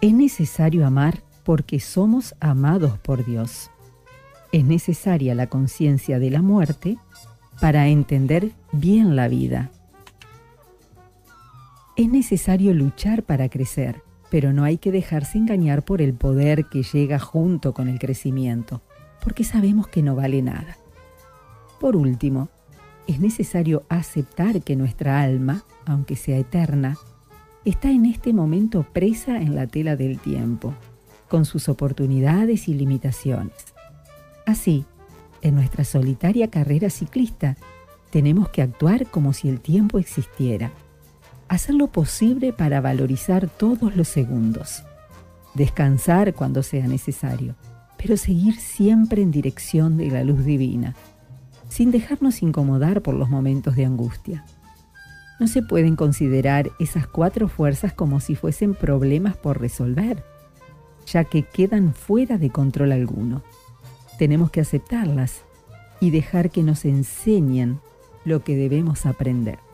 Es necesario amar porque somos amados por Dios. Es necesaria la conciencia de la muerte para entender bien la vida. Es necesario luchar para crecer, pero no hay que dejarse engañar por el poder que llega junto con el crecimiento, porque sabemos que no vale nada. Por último, es necesario aceptar que nuestra alma, aunque sea eterna, está en este momento presa en la tela del tiempo, con sus oportunidades y limitaciones. Así, en nuestra solitaria carrera ciclista, tenemos que actuar como si el tiempo existiera, hacer lo posible para valorizar todos los segundos, descansar cuando sea necesario, pero seguir siempre en dirección de la luz divina, sin dejarnos incomodar por los momentos de angustia. No se pueden considerar esas 4 fuerzas como si fuesen problemas por resolver, ya que quedan fuera de control alguno. Tenemos que aceptarlas y dejar que nos enseñen lo que debemos aprender.